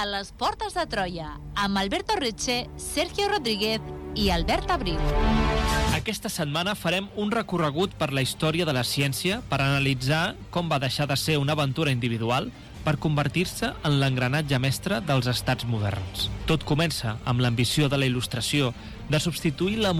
a les portes de Troia, amb Alberto Reche, Sergio Rodríguez i Albert Abril. Aquesta setmana farem un recorregut per la història de la ciència per analitzar com va deixar de ser una aventura individual per convertir-se en l'engranatge mestre dels estats moderns. Tot comença amb l'ambició de la il·lustració de substituir la